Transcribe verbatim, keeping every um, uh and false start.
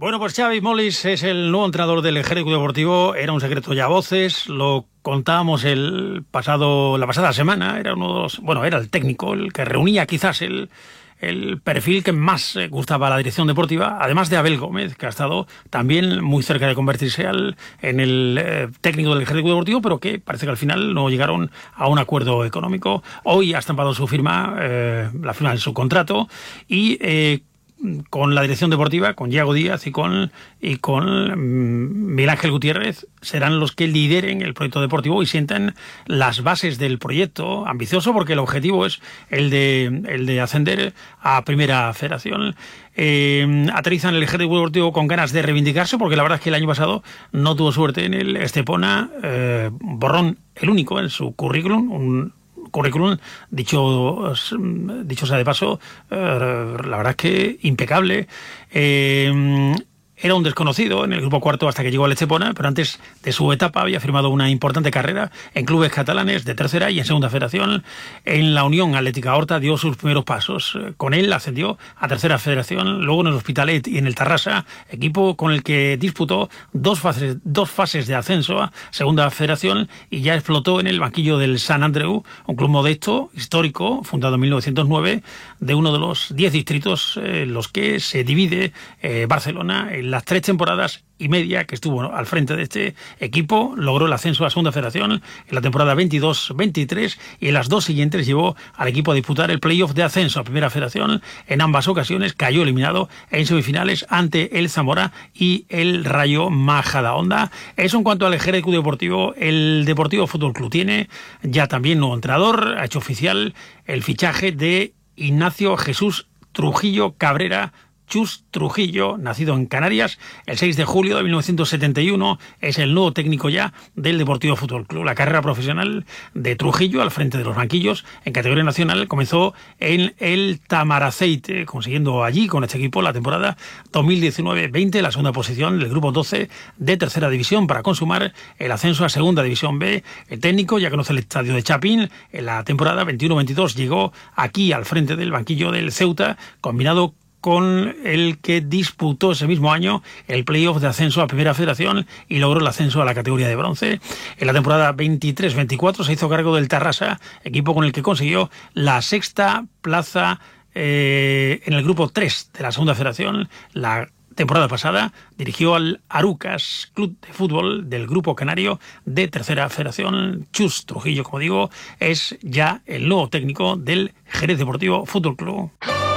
Bueno, pues Xavi Molins es el nuevo entrenador del Jerez Club Deportivo. Era un secreto ya a voces, lo contábamos el pasado, la pasada semana. Era uno de los, bueno, era el técnico, el que reunía quizás el, el perfil que más gustaba a la dirección deportiva, además de Abel Gómez, que ha estado también muy cerca de convertirse al, en el eh, técnico del Jerez Club Deportivo, pero que parece que al final no llegaron a un acuerdo económico. Hoy ha estampado su firma, eh, la firma de su contrato, y eh, con la dirección deportiva, con Yago Díaz y con, y con mm, Miguel Ángel Gutiérrez, serán los que lideren el proyecto deportivo y sientan las bases del proyecto, ambicioso porque el objetivo es el de, el de ascender a Primera Federación. Eh, aterrizan el Jerez Deportivo con ganas de reivindicarse, porque la verdad es que el año pasado no tuvo suerte en el Estepona, eh, borrón el único en su currículum, un currículum, dicho, dicho sea de paso, eh, la verdad es que impecable. Eh, Era un desconocido en el grupo cuarto hasta que llegó al Estepona, pero antes de su etapa había firmado una importante carrera en clubes catalanes de tercera y en segunda federación. En la Unión Atlética Horta dio sus primeros pasos. Con él ascendió a tercera federación, luego en el Hospitalet y en el Tarrasa, equipo con el que disputó dos fases, dos fases de ascenso a segunda federación, y ya explotó en el banquillo del Sant Andreu, un club modesto, histórico, fundado en mil novecientos nueve, de uno de los diez distritos en eh, los que se divide eh, Barcelona. En las tres temporadas y media que estuvo al frente de este equipo, logró el ascenso a Segunda Federación en la temporada veintidós veintitrés, y en las dos siguientes llevó al equipo a disputar el playoff de ascenso a Primera Federación. En ambas ocasiones cayó eliminado en semifinales ante el Zamora y el Rayo Majadahonda. Eso en cuanto al Jerez Club Deportivo. El Deportivo Fútbol Club tiene ya también nuevo entrenador. Ha hecho oficial el fichaje de Ignacio Jesús Trujillo Cabrera, Chus Trujillo, nacido en Canarias el seis de julio de mil novecientos setenta y uno, es el nuevo técnico ya del Deportivo Fútbol Club. La carrera profesional de Trujillo al frente de los banquillos en categoría nacional comenzó en el Tamaraceite, consiguiendo allí con este equipo la temporada dos mil diecinueve veinte la segunda posición del grupo doce de tercera división para consumar el ascenso a Segunda División B. El técnico ya conoce el estadio de Chapín. En la temporada veintiuno veintidós llegó aquí al frente del banquillo del Ceuta, combinado con el que disputó ese mismo año el playoff de ascenso a Primera Federación y logró el ascenso a la categoría de bronce. En la temporada veintitrés veinticuatro se hizo cargo del Tarrasa, equipo con el que consiguió la sexta plaza eh, en el grupo tres de la Segunda Federación. La temporada pasada dirigió al Arucas, club de fútbol del grupo canario de Tercera Federación. Chus Trujillo, como digo, es ya el nuevo técnico del Jerez Deportivo Fútbol Club.